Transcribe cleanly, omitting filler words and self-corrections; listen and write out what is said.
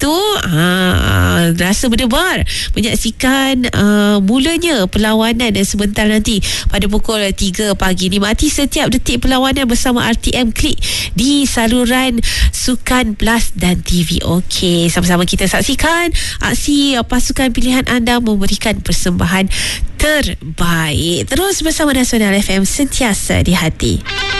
itu rasa berdebar menyaksikan mulanya perlawanan dan sebentar nanti pada pukul 3 pagi. Nikmati setiap detik perlawanan bersama RTM Klik di saluran Sukan Plus dan TV. Okey, sama-sama kita saksikan aksi pasukan pilihan anda memberikan persembahan terbaik. Terus bersama Nasional FM, sentiasa di hati.